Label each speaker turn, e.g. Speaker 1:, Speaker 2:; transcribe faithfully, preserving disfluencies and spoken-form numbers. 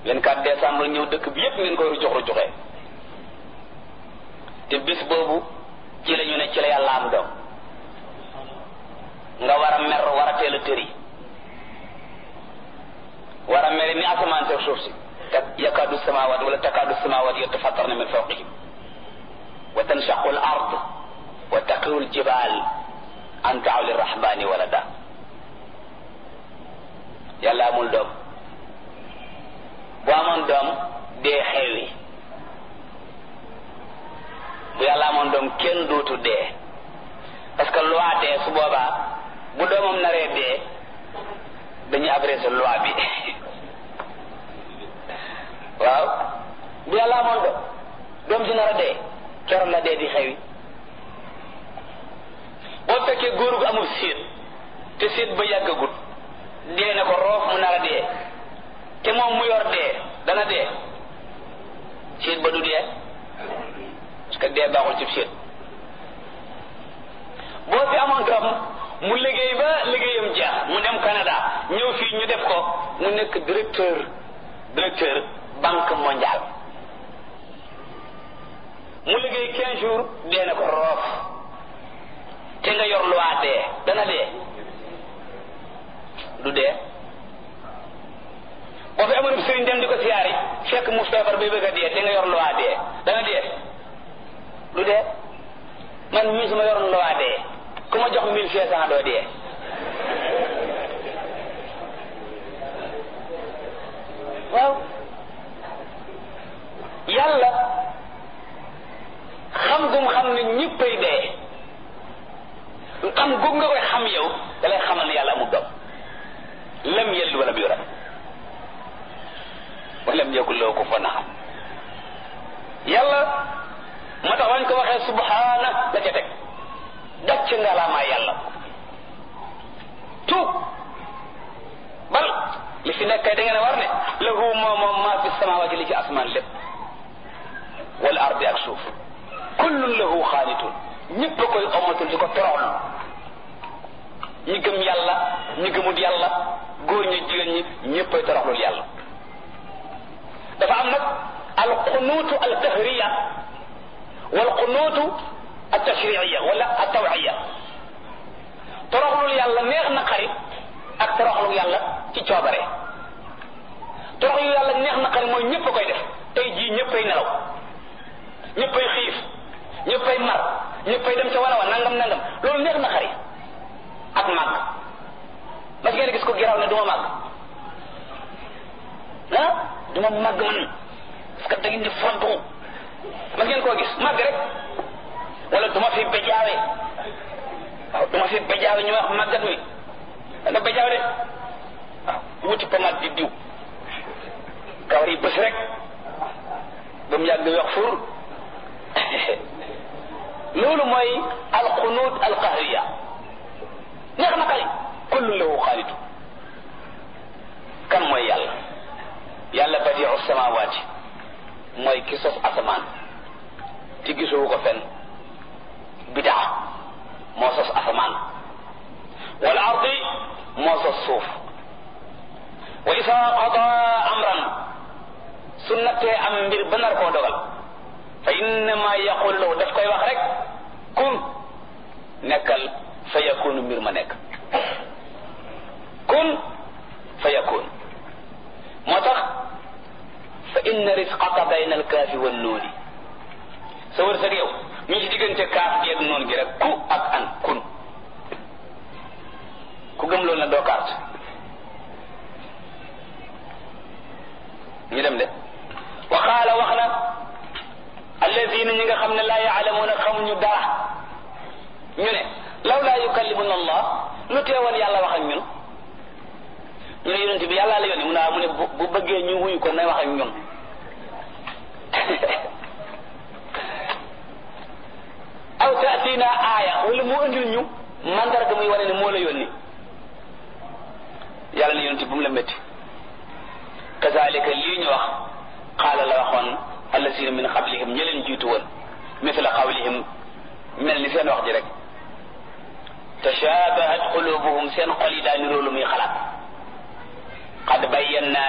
Speaker 1: vingt-quatre décembre ñëw dëkk bi yépp ngeen koy rujox rujoxee te bis boobu ci la ñu ne ci la yàlla am doom nga war a mer war a teel a tëri war a mere ni asamaan ak suuf si te yakaadu samawat wala takaadu samawat yatafattarna min fawqihim wa tanshaqu al ard wa taqiru al jibal an da'u lirrahmani walada yàlla amul doom bu amoon doom dee xewi bu yàlla amoon doom kenn dootu dee parce que loi dee su boobaa bu doomam naree dee dañuy abrégé loi bi waaw bu yàlla amoon doom doom ji nar a dee keroog la dee di xewi boo fekkee góor gu amul séet te séet ba yàggagut dee na ko roof mu nar a dee te moom mu yor dee dana dee séet ba du dee parce que dee baaxul ci séet boo fi amoon doom mu liggéey ba liggéeyam jeex mu dem Canada ñëw fii ñu def ko mu nekk directeur directeur banque mondiale mu liggéey quinze jours dee na ko roof te nga yor loi dee dana dee du dee boo fi amoon sëriñ dem di ko siyaari fekk mu feebar bay bëgg a dee te nga yor loi dee dana dee du dee man mii su ma yoroon loi dee ku ma jox mille cinq cent doo dee waaw yàlla xam gum xam ne ñëppay dee xam gum nga koy xam yow da lay xamal ne yàlla amul doom lam yelid walam yulad walam yakul lahu kufuwan ahad yàlla moo tax wañ ko waxee subhaana la ca teg gàcc nga laa maa yàlla tuub bal li fi nekk kay da ngeen a war ne lahu moom moom maa fi samawati li ci asmaan lépp wal ardi ak suuf kullun lahu xaanitun ñëpp a koy omatul di ko toroxlu ñi gëm yàlla ñi gëmut yàlla góor ñi jigéen ñi ñëpp ay toroxlul yàlla dafa am nag al qunuutu al tahriya wal qunuutu al tashriiya wala al tawiya toroxlul yàlla neex na xarit ak toroxlul yàlla ci coobare toroxlul yàlla neex na xarit mooy ñëpp a koy def tey jii ñëppay nelaw ñëppay xiif ñëppay mar ñëppay dem ca wala wa nangam nangam loolu neex na xarit ak màgg mas ngeen gis ko giraw ne duma màgg ah duma màgg man parce que da ngeen di fontu mas ngeen koo gis màgg rek wala duma fi bejaawe waaw duma fi bejaawe ñu wax màggat mi danga bejaaw de waaw wuti pomat di diw kawar yi bés rek ba mu yàgg wax fur loolu mooy alxunuut alqahriya neex na xali kullu lahu xaalitu kan mooy yàlla yàlla badiu samawaati mooy ki sos asamaan ci gisoo ko fenn bidaa moo sos asamaan wal ardi moo sos suuf wa isa qada amran su nattee am mbir ba nar koo dogal fa innama yaqulu lahu daf koy wax rek kun nekkal fa yakunu mbir ma nekk kun fa yakun moo tax fa inna risqaka bayna alkaafi wan nuuni sa wërsëg yow mi ngi ci diggante kaaf gi ak noon gi rek ku ak an kun ku gëm loolu na doo carte ñu dem de wa qaala wax na alladina ñi nga xam ne laa yaalamuuna xamuñu dara ñu ne law laa yukallimuna allah lu teewoon yàlla wax ak ñun ñu ne yonent bi yàlla la yónni mu naa mu ne bu bëggee ñu wuyu ko nay wax ak ñun aw taatina aaya wala mu andil ñu mandarga muy wane ne moo la yónni yàlla ne yonent bu mu la métti kazalika lii ñu wax qaala la waxoon allasina min qablihim ñi leen jiitu woon misla qawlihim mel ni seen wax ji rek tashabahat qulubuhum seen xol yi daa niroo lu muy xalaat qad bayyana